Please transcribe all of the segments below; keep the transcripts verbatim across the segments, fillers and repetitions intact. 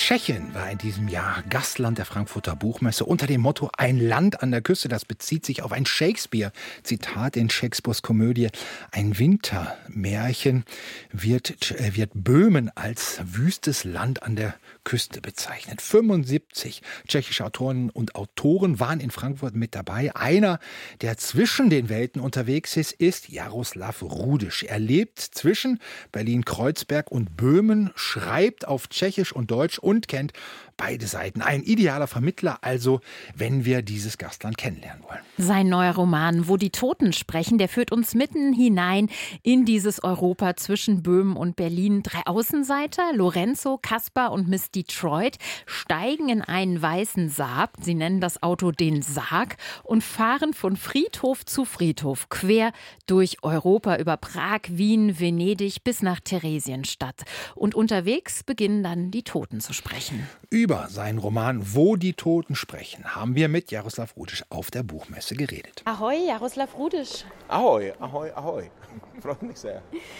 Tschechien war in diesem Jahr Gastland der Frankfurter Buchmesse unter dem Motto Ein Land an der Küste. Das bezieht sich auf ein Shakespeare-Zitat in Shakespeares Komödie. Ein Wintermärchen wird, wird Böhmen als wüstes Land an der Küste bezeichnet. fünfundsiebzig tschechische Autoren und Autoren waren in Frankfurt mit dabei. Einer, der zwischen den Welten unterwegs ist, ist Jaroslav Rudisch. Er lebt zwischen Berlin-Kreuzberg und Böhmen, schreibt auf Tschechisch und Deutsch und kennt beide Seiten. Ein idealer Vermittler also, wenn wir dieses Gastland kennenlernen wollen. Sein neuer Roman, Wo die Toten sprechen, der führt uns mitten hinein in dieses Europa zwischen Böhmen und Berlin. Drei Außenseiter, Lorenzo, Kaspar und Miss Detroit, steigen in einen weißen Saab, sie nennen das Auto den Sarg, und fahren von Friedhof zu Friedhof, quer durch Europa, über Prag, Wien, Venedig bis nach Theresienstadt. Und unterwegs beginnen dann die Toten zu sprechen. Über seinen Roman Wo die Toten sprechen haben wir mit Jaroslav Rudisch auf der Buchmesse geredet. Ahoi, Jaroslav Rudisch. Ahoi, ahoi, ahoi. Freut mich sehr.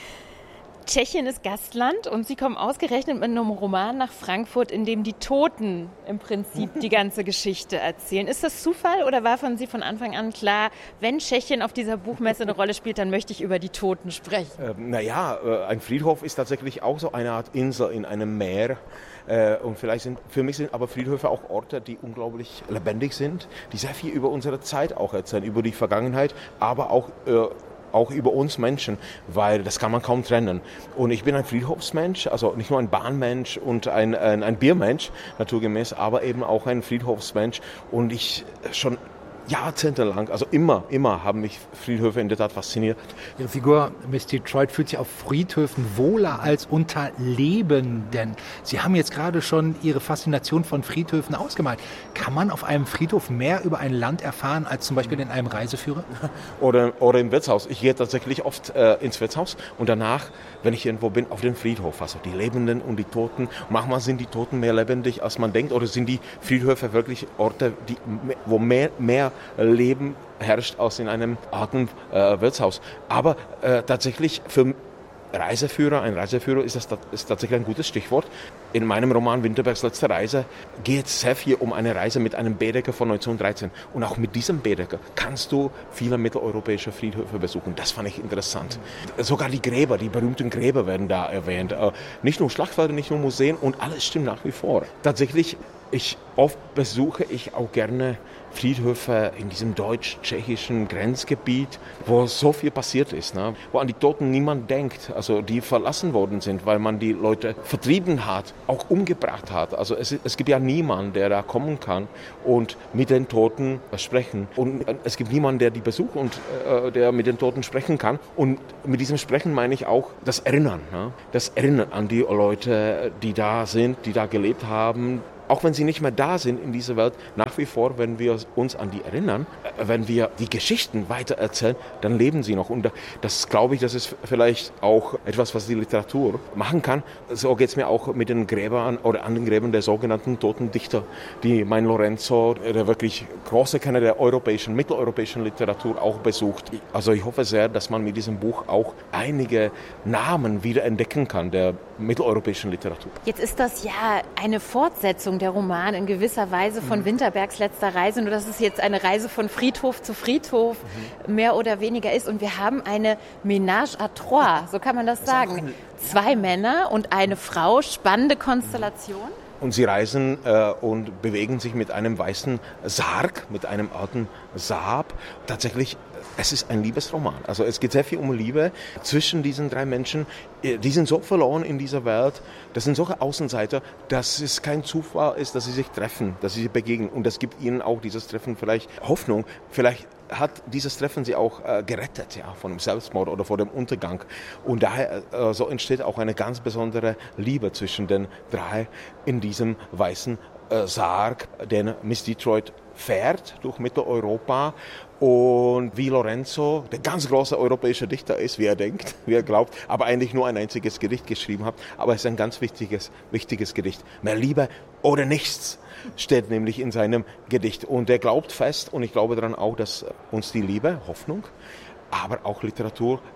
Tschechien ist Gastland und Sie kommen ausgerechnet mit einem Roman nach Frankfurt, in dem die Toten im Prinzip die ganze Geschichte erzählen. Ist das Zufall oder war von Sie von Anfang an klar, wenn Tschechien auf dieser Buchmesse eine Rolle spielt, dann möchte ich über die Toten sprechen? Ähm, naja, äh, ein Friedhof ist tatsächlich auch so eine Art Insel in einem Meer. Äh, und vielleicht sind, für mich sind aber Friedhöfe auch Orte, die unglaublich lebendig sind, die sehr viel über unsere Zeit auch erzählen, über die Vergangenheit, aber auch äh, auch über uns Menschen, weil das kann man kaum trennen. Und ich bin ein Friedhofsmensch, also nicht nur ein Bahnmensch und ein, ein, ein Biermensch, naturgemäß, aber eben auch ein Friedhofsmensch. Und ich schon jahrzehntelang, also immer, immer haben mich Friedhöfe in der Tat fasziniert. Ihre Figur Miss Detroit fühlt sich auf Friedhöfen wohler als unter Lebenden. Sie haben jetzt gerade schon Ihre Faszination von Friedhöfen ausgemalt. Kann man auf einem Friedhof mehr über ein Land erfahren als zum Beispiel in einem Reiseführer? Oder, oder im Wirtshaus. Ich gehe tatsächlich oft äh, ins Wirtshaus und danach, wenn ich irgendwo bin, auf den Friedhof. Also die Lebenden und die Toten. Manchmal sind die Toten mehr lebendig, als man denkt. Oder sind die Friedhöfe wirklich Orte, die, wo mehr, mehr Leben herrscht als in einem alten äh, Wirtshaus. Aber äh, tatsächlich für Reiseführer, ein Reiseführer ist das ist tatsächlich ein gutes Stichwort. In meinem Roman Winterbergs letzte Reise geht es sehr viel um eine Reise mit einem Baedeker von neunzehnhundertdreizehn. Und auch mit diesem Baedeker kannst du viele mitteleuropäische Friedhöfe besuchen. Das fand ich interessant. Sogar die Gräber, die berühmten Gräber werden da erwähnt. Äh, nicht nur Schlachtfelder, nicht nur Museen und alles stimmt nach wie vor. Tatsächlich, ich oft besuche ich auch gerne Friedhöfe in diesem deutsch-tschechischen Grenzgebiet, wo so viel passiert ist, ne? Wo an die Toten niemand denkt, also die verlassen worden sind, weil man die Leute vertrieben hat, auch umgebracht hat. Also es, es gibt ja niemanden, der da kommen kann und mit den Toten sprechen. Und es gibt niemanden, der die besucht und äh, der mit den Toten sprechen kann. Und mit diesem Sprechen meine ich auch das Erinnern, ne? Das Erinnern an die Leute, die da sind, die da gelebt haben. Auch wenn sie nicht mehr da sind in dieser Welt, nach wie vor, wenn wir uns an die erinnern, wenn wir die Geschichten weitererzählen, dann leben sie noch. Und das, glaube ich, das ist vielleicht auch etwas, was die Literatur machen kann. So geht es mir auch mit den Gräbern oder an den Gräbern der sogenannten toten Dichter, die mein Lorenzo, der wirklich große Kenner der europäischen, mitteleuropäischen Literatur, auch besucht. Also ich hoffe sehr, dass man mit diesem Buch auch einige Namen wieder entdecken kann der mitteleuropäischen Literatur. Jetzt ist das ja eine Fortsetzung der Roman in gewisser Weise von mhm. Winterbergs letzter Reise, nur dass es jetzt eine Reise von Friedhof zu Friedhof mhm. mehr oder weniger ist. Und wir haben eine Ménage à trois, so kann man das sagen. Zwei Männer und eine Frau, spannende Konstellation. Und sie reisen äh, und bewegen sich mit einem weißen Sarg, mit einem alten Saab. Tatsächlich, es ist ein Liebesroman. Also es geht sehr viel um Liebe zwischen diesen drei Menschen. Die sind so verloren in dieser Welt. Das sind solche Außenseiter, dass es kein Zufall ist, dass sie sich treffen, dass sie sich begegnen. Und das gibt ihnen auch, dieses Treffen, vielleicht Hoffnung. Vielleicht hat dieses Treffen sie auch äh, gerettet, ja, von dem Selbstmord oder vor dem Untergang. Und daher äh, so entsteht auch eine ganz besondere Liebe zwischen den drei in diesem weißen äh, Sarg, den Miss Detroit fährt durch Mitteleuropa. Und wie Lorenzo, der ganz große europäische Dichter ist, wie er denkt, wie er glaubt, aber eigentlich nur ein einziges Gedicht geschrieben hat. Aber es ist ein ganz wichtiges, wichtiges Gedicht. Mehr Liebe oder nichts steht nämlich in seinem Gedicht. Und er glaubt fest, und ich glaube daran auch, dass uns die Liebe, Hoffnung, aber auch Literatur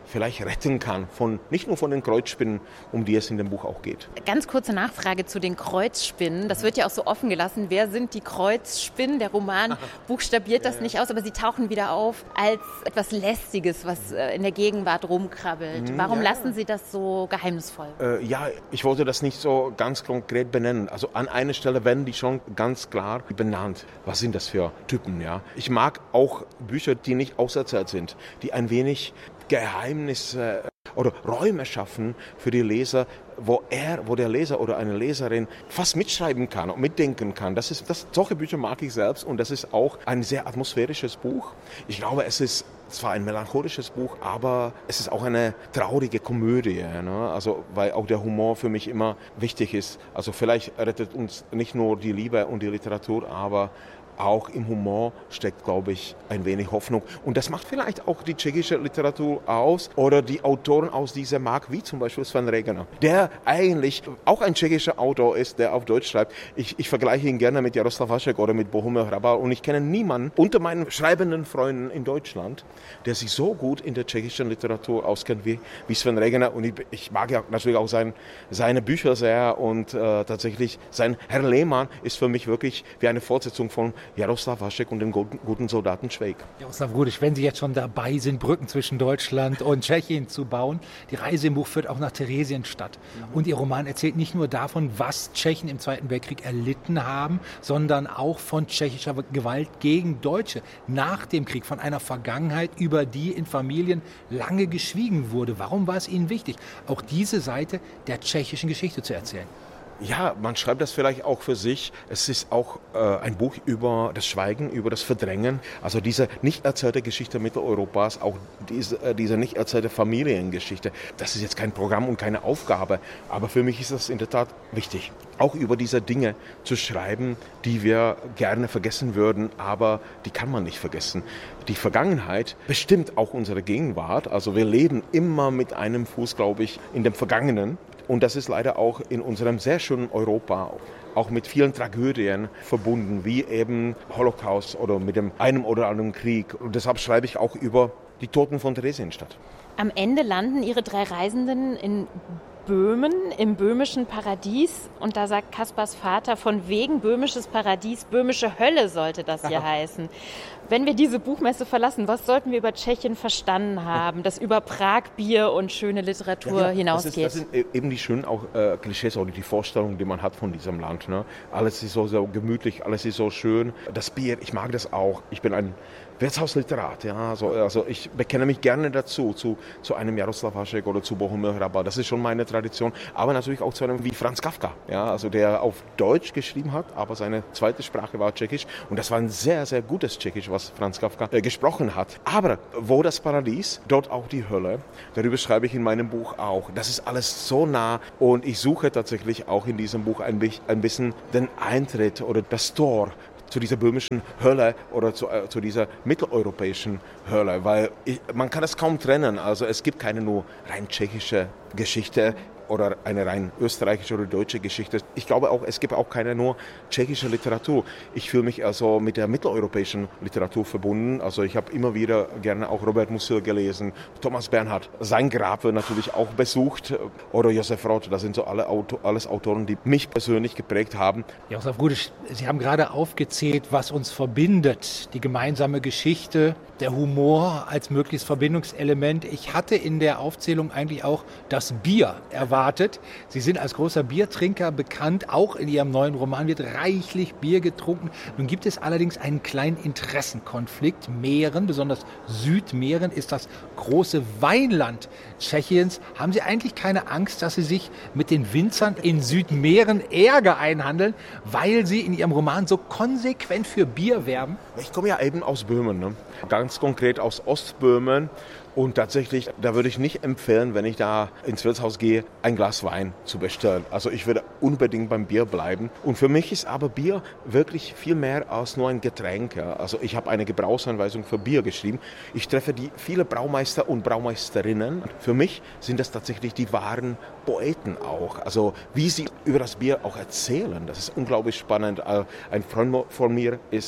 vielleicht retten kann, von, nicht nur von den Kreuzspinnen, um die es in dem Buch auch geht. Ganz kurze Nachfrage zu den Kreuzspinnen. Das wird ja auch so offen gelassen. Wer sind die Kreuzspinnen? Der Roman buchstabiert das nicht aus, aber sie tauchen wieder auf als etwas Lästiges, was in der Gegenwart rumkrabbelt. Warum ja. lassen Sie das so geheimnisvoll? Äh, ja, ich wollte das nicht so ganz konkret benennen. Also an einer Stelle werden die schon ganz klar benannt. Was sind das für Typen? Ja? Ich mag auch Bücher, die nicht auserzählt sind, die ein wenig Geheimnisse oder Räume schaffen für die Leser, wo er, wo der Leser oder eine Leserin fast mitschreiben kann und mitdenken kann. Das ist, das, solche Bücher mag ich selbst und das ist auch ein sehr atmosphärisches Buch. Ich glaube, es ist zwar ein melancholisches Buch, aber es ist auch eine traurige Komödie, ne? Also, weil auch der Humor für mich immer wichtig ist. Also vielleicht rettet uns nicht nur die Liebe und die Literatur, aber auch im Humor steckt, glaube ich, ein wenig Hoffnung. Und das macht vielleicht auch die tschechische Literatur aus oder die Autoren aus dieser Mark, wie zum Beispiel Sven Regner, der eigentlich auch ein tschechischer Autor ist, der auf Deutsch schreibt. Ich, ich vergleiche ihn gerne mit Jaroslav Hašek oder mit Bohumil Hrabal und ich kenne niemanden unter meinen schreibenden Freunden in Deutschland, der sich so gut in der tschechischen Literatur auskennt wie, wie Sven Regner. Und ich, ich mag ja natürlich auch sein, seine Bücher sehr und äh, tatsächlich sein Herr Lehmann ist für mich wirklich wie eine Fortsetzung von Jaroslav Hašek und den guten, guten Soldaten Schweig. Jaroslav Rudisch, wenn Sie jetzt schon dabei sind, Brücken zwischen Deutschland und Tschechien zu bauen, die Reise im Buch führt auch nach Theresienstadt. Mhm. Und Ihr Roman erzählt nicht nur davon, was Tschechen im Zweiten Weltkrieg erlitten haben, sondern auch von tschechischer Gewalt gegen Deutsche nach dem Krieg, von einer Vergangenheit, über die in Familien lange geschwiegen wurde. Warum war es Ihnen wichtig, auch diese Seite der tschechischen Geschichte zu erzählen? Ja, man schreibt das vielleicht auch für sich. Es ist auch äh, ein Buch über das Schweigen, über das Verdrängen. Also diese nicht erzählte Geschichte Mitteleuropas, auch diese, äh, diese nicht erzählte Familiengeschichte. Das ist jetzt kein Programm und keine Aufgabe. Aber für mich ist das in der Tat wichtig, auch über diese Dinge zu schreiben, die wir gerne vergessen würden, aber die kann man nicht vergessen. Die Vergangenheit bestimmt auch unsere Gegenwart. Also wir leben immer mit einem Fuß, glaube ich, in dem Vergangenen. Und das ist leider auch in unserem sehr schönen Europa auch mit vielen Tragödien verbunden, wie eben Holocaust oder mit dem einem oder anderen Krieg. Und deshalb schreibe ich auch über die Toten von Theresienstadt. Am Ende landen Ihre drei Reisenden in Böhmen, im böhmischen Paradies. Und da sagt Kaspars Vater, von wegen böhmisches Paradies, böhmische Hölle sollte das hier heißen. Wenn wir diese Buchmesse verlassen, was sollten wir über Tschechien verstanden haben, das über Prag, Bier und schöne Literatur ja, ja. hinausgeht? Das, ist, das sind eben die schönen auch, äh, Klischees oder die Vorstellungen, die man hat von diesem Land. Ne? Alles ist so, so gemütlich, alles ist so schön. Das Bier, ich mag das auch. Ich bin ein Wirtshausliterat, ja, also, also ich bekenne mich gerne dazu, zu, zu einem Jaroslav Hašek oder zu Bohumil Hrabal, das ist schon meine Tradition, aber natürlich auch zu einem wie Franz Kafka, ja, also der auf Deutsch geschrieben hat, aber seine zweite Sprache war Tschechisch und das war ein sehr, sehr gutes Tschechisch, was Franz Kafka äh, gesprochen hat. Aber wo das Paradies, dort auch die Hölle, darüber schreibe ich in meinem Buch auch. Das ist alles so nah und ich suche tatsächlich auch in diesem Buch ein, ein bisschen den Eintritt oder das Tor zu dieser böhmischen Hölle oder zu, äh, zu dieser mitteleuropäischen Hölle, weil ich, man kann das kaum trennen. Also es gibt keine nur rein tschechische Geschichte oder eine rein österreichische oder deutsche Geschichte. Ich glaube auch, es gibt auch keine nur tschechische Literatur. Ich fühle mich also mit der mitteleuropäischen Literatur verbunden. Also ich habe immer wieder gerne auch Robert Musil gelesen, Thomas Bernhard, sein Grab wird natürlich auch besucht oder Josef Roth. Das sind so alle Auto, alles Autoren, die mich persönlich geprägt haben. Josef Rudisch, Sie haben gerade aufgezählt, was uns verbindet. Die gemeinsame Geschichte, der Humor als mögliches Verbindungselement. Ich hatte in der Aufzählung eigentlich auch das Bier erwartet. Sie sind als großer Biertrinker bekannt. Auch in Ihrem neuen Roman wird reichlich Bier getrunken. Nun gibt es allerdings einen kleinen Interessenkonflikt. Mähren, besonders Südmähren, ist das große Weinland Tschechiens. Haben Sie eigentlich keine Angst, dass Sie sich mit den Winzern in Südmähren Ärger einhandeln, weil Sie in Ihrem Roman so konsequent für Bier werben? Ich komme ja eben aus Böhmen, ne? Ganz konkret aus Ostböhmen. Und tatsächlich, da würde ich nicht empfehlen, wenn ich da ins Wirtshaus gehe, ein Glas Wein zu bestellen. Also ich würde unbedingt beim Bier bleiben. Und für mich ist aber Bier wirklich viel mehr als nur ein Getränk. Also ich habe eine Gebrauchsanweisung für Bier geschrieben. Ich treffe die viele Braumeister und Braumeisterinnen. Für mich sind das tatsächlich die wahren Poeten auch. Also wie sie über das Bier auch erzählen, das ist unglaublich spannend. Ein Freund von mir ist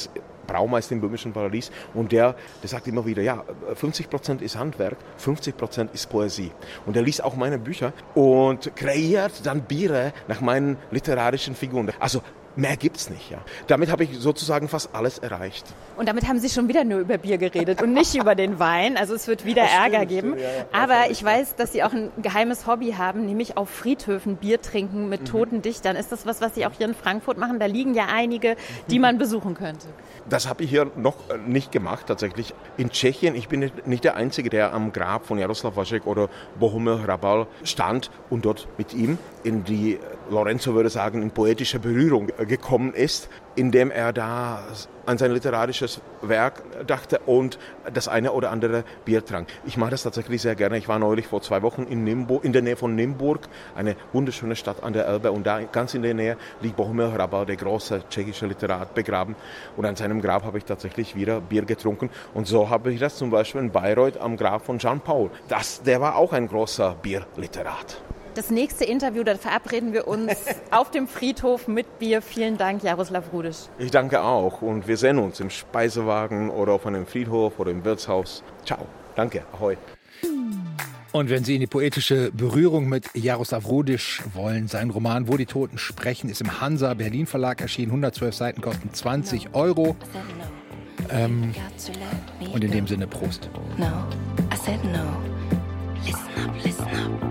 Braumeister im böhmischen Paradies. Und der, der sagt immer wieder, ja, fünfzig Prozent ist Handwerk, fünfzig Prozent ist Poesie. Und er liest auch meine Bücher und kreiert dann Biere nach meinen literarischen Figuren. Also mehr gibt's nicht, ja. Damit habe ich sozusagen fast alles erreicht. Und damit haben Sie schon wieder nur über Bier geredet und nicht über den Wein. Also es wird wieder Ärger stimmt, geben. Ja, ja, aber ich weiß, dass Sie auch ein geheimes Hobby haben, nämlich auf Friedhöfen Bier trinken mit mhm. toten Dichtern. Ist das was, was Sie auch hier in Frankfurt machen? Da liegen ja einige, die man besuchen könnte. Das habe ich hier noch nicht gemacht, tatsächlich. In Tschechien, ich bin nicht der Einzige, der am Grab von Jaroslav Hašek oder Bohumil Hrabal stand und dort mit ihm in die, Lorenzo würde sagen, in poetische Berührung gekommen ist, indem er da an sein literarisches Werk dachte und das eine oder andere Bier trank. Ich mache das tatsächlich sehr gerne. Ich war neulich vor zwei Wochen in Nymburk, in der Nähe von Nymburk, eine wunderschöne Stadt an der Elbe, und da ganz in der Nähe liegt Bohumil Hrabal, der große tschechische Literat, begraben, und an seinem Grab habe ich tatsächlich wieder Bier getrunken, und so habe ich das zum Beispiel in Bayreuth am Grab von Jean Paul. Das, der war auch ein großer Bierliterat. Das nächste Interview, da verabreden wir uns auf dem Friedhof mit Bier. Vielen Dank, Jaroslav Rudisch. Ich danke auch, und wir sehen uns im Speisewagen oder auf einem Friedhof oder im Wirtshaus. Ciao, danke, ahoi. Und wenn Sie in die poetische Berührung mit Jaroslav Rudisch wollen, sein Roman Wo die Toten sprechen ist im Hansa Berlin Verlag erschienen. hundertzwölf Seiten kosten zwanzig Euro. Ähm, und in dem Sinne Prost. No, I said no. Listen up, listen up.